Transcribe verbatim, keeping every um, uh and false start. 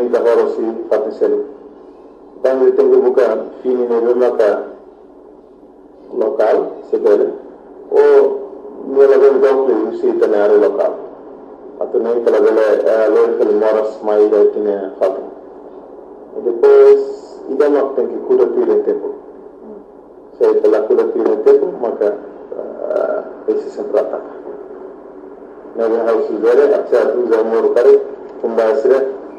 finita horo si fatti selu. Tanto tengo buka fini ne rumaka lokal sebele o nela ben dokle usi tanare lokal. Atau nem pela bele loir pelo moras mai da tine fatu. E depois ida não tem que cura tudo tempo. Se pela cura tudo tempo, maka esse sempre ataca. Nabi harus bere, acha tu zamur kare, kumbasire